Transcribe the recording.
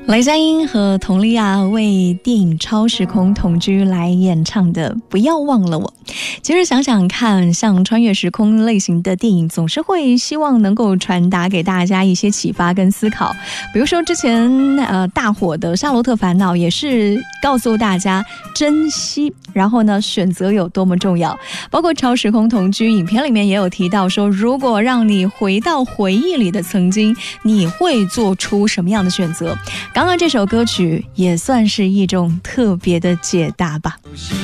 雷佳音和佟丽娅为电影《超时空同居》来演唱的《不要忘了我》。其实想想看，像穿越时空类型的电影，总是会希望能够传达给大家一些启发跟思考。比如说之前大火的《夏洛特烦恼》也是告诉大家珍惜，然后呢选择有多么重要。包括《超时空同居》影片里面也有提到说，如果让你回到回忆里的曾经，你会做出什么样的选择？刚刚这首歌曲也算是一种特别的解答吧。